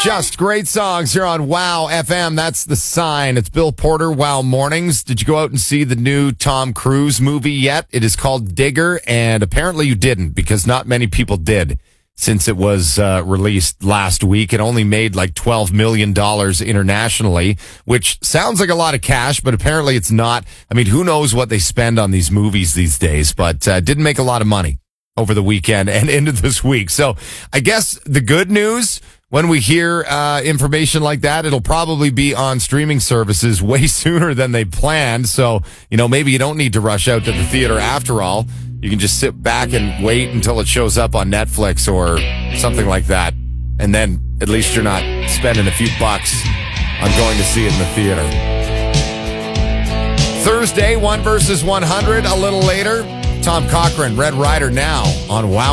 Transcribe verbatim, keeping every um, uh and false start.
Just great songs here on Wow F M. That's The Sign. It's Bill Porter, Wow Mornings. Did you go out and see the new Tom Cruise movie yet? It is called Digger, and apparently you didn't because not many people did since it was uh, released last week. It only made like twelve million dollars internationally, which sounds like a lot of cash, but apparently it's not. I mean, who knows what they spend on these movies these days, but uh, didn't make a lot of money over the weekend and into this week. So I guess the good news, when we hear uh, information like that, it'll probably be on streaming services way sooner than they planned. So, you know, maybe you don't need to rush out to the theater after all. You can just sit back and wait until it shows up on Netflix or something like that. And then at least you're not spending a few bucks on going to see it in the theater. Thursday, one versus one hundred. A little later, Tom Cochrane, Red Rider now on Wow.